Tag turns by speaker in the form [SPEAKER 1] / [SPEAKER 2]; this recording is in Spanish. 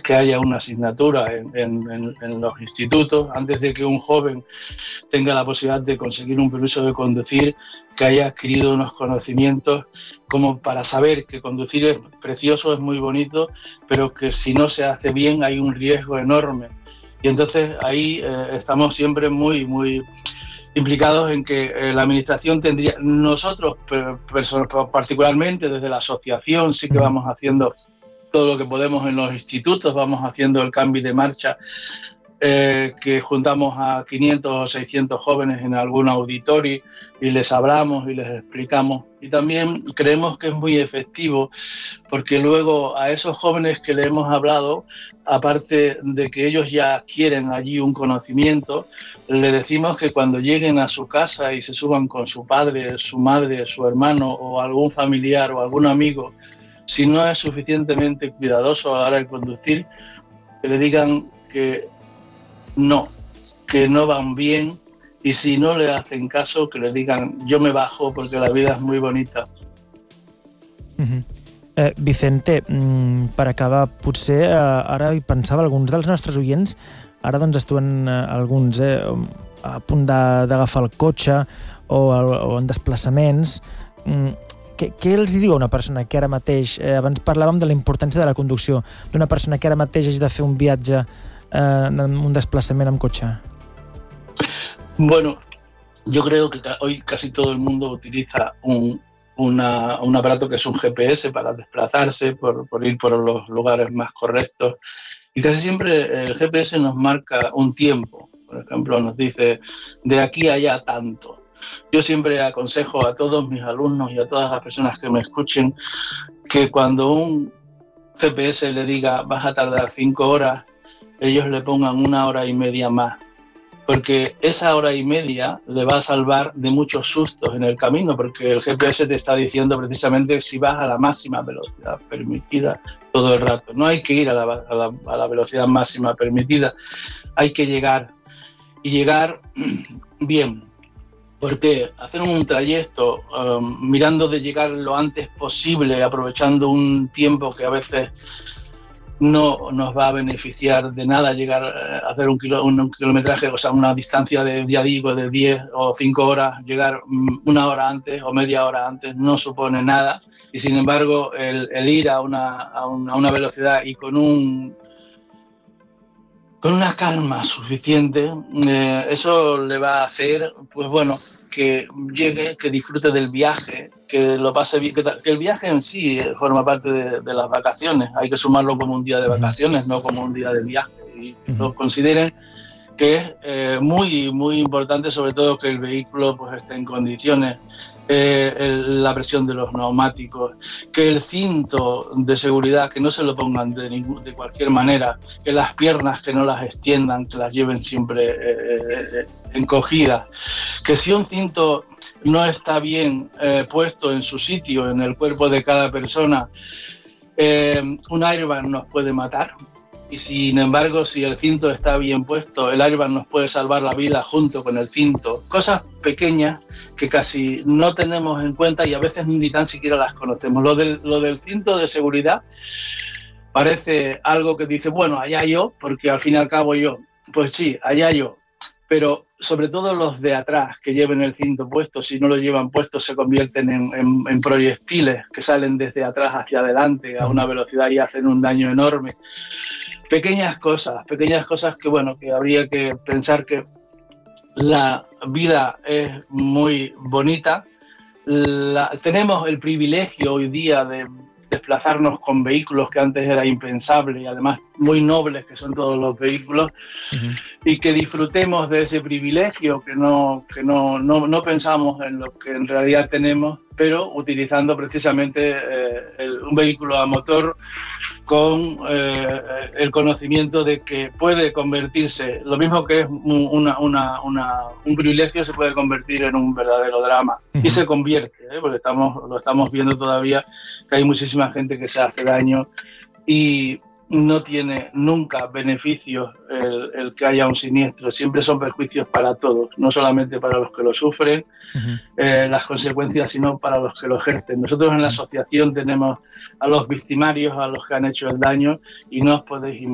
[SPEAKER 1] que haya una asignatura en los institutos, antes de que un joven tenga la posibilidad de conseguir un permiso de conducir, que haya adquirido unos conocimientos como para saber que conducir es precioso, es muy bonito, pero que si no se hace bien hay un riesgo enorme. Y entonces ahí estamos siempre muy implicados en que la administración tendría, nosotros particularmente desde la asociación sí que vamos haciendo todo lo que podemos en los institutos, vamos haciendo el cambio de marcha, que juntamos a 500 o 600 jóvenes en algún auditorio y les hablamos y les explicamos. Y también creemos que es muy efectivo porque luego a esos jóvenes que les hemos hablado, aparte de que ellos ya adquieren allí un conocimiento, le decimos que cuando lleguen a su casa y se suban con su padre, su madre, su hermano o algún familiar o algún amigo, si no es suficientemente cuidadoso a la hora de conducir, que le digan que no van bien, y si no le hacen caso, que le digan yo me bajo porque la vida és molt bonita.
[SPEAKER 2] Vicente, per acabar, potser ara hi pensava, alguns dels nostres oients ara doncs estuen alguns a punt d'agafar el cotxe o en desplaçaments. Què els diu a una persona que ara mateix, abans parlàvem de la importància de la conducció, d'una persona que ara mateix hagi de fer un viatge, un desplazamiento en coche?
[SPEAKER 1] Bueno, yo creo que hoy casi todo el mundo utiliza un aparato que es un GPS para desplazarse, por ir por los lugares más correctos, y casi siempre el GPS nos marca un tiempo. Por ejemplo, nos dice de aquí a allá tanto. Yo siempre aconsejo a todos mis alumnos y a todas las personas que me escuchen que cuando un GPS le diga vas a tardar 5 horas, ellos le pongan 1 hora y media más, porque esa hora y media le va a salvar de muchos sustos en el camino, porque el GPS te está diciendo precisamente si vas a la máxima velocidad permitida todo el rato. No hay que ir a la velocidad máxima permitida, hay que llegar, y llegar bien. Porque hacer un trayecto mirando de llegar lo antes posible, aprovechando un tiempo que a veces no nos va a beneficiar de nada, llegar a hacer un kilometraje, o sea, una distancia de, ya digo, de 10 o 5 horas, llegar 1 hora antes o media hora antes no supone nada, y sin embargo el ir a una velocidad y con una calma suficiente, eso le va a hacer, pues bueno, que llegue, que disfrute del viaje, que lo pase bien, que el viaje en sí forma parte de las vacaciones. Hay que sumarlo como un día de vacaciones, no como un día de viaje, y que lo consideren que es muy importante, sobre todo que el vehículo pues esté en condiciones, la presión de los neumáticos, que el cinto de seguridad que no se lo pongan de cualquier manera, que las piernas que no las extiendan, que las lleven siempre encogidas, que si un cinto no está bien puesto en su sitio en el cuerpo de cada persona, un airbag nos puede matar. Y sin embargo, si el cinto está bien puesto, el airbag nos puede salvar la vida junto con el cinto. Cosas pequeñas que casi no tenemos en cuenta y a veces ni tan siquiera las conocemos. Lo del cinto de seguridad parece algo que dice, bueno, allá yo, porque al fin y al cabo yo. Pues sí, allá yo. Pero sobre todo los de atrás que lleven el cinto puesto, si no lo llevan puesto se convierten en proyectiles que salen desde atrás hacia adelante a una velocidad y hacen un daño enorme. Pequeñas cosas que bueno, que habría que pensar que la vida es muy bonita. Tenemos el privilegio hoy día de desplazarnos con vehículos que antes era impensable, y además muy nobles que son todos los vehículos, y que disfrutemos de ese privilegio, que no pensamos en lo que en realidad tenemos, pero utilizando precisamente un vehículo a motor con el conocimiento de que puede convertirse, lo mismo que es un privilegio, se puede convertir en un verdadero drama. Y se convierte, porque lo estamos viendo todavía, que hay muchísima gente que se hace daño y no tiene nunca beneficios el que haya un siniestro, siempre son perjuicios para todos, no solamente para los que lo sufren, las consecuencias, sino para los que lo ejercen. Nosotros en la asociación tenemos a los victimarios, a los que han hecho el daño, y no os podéis imaginar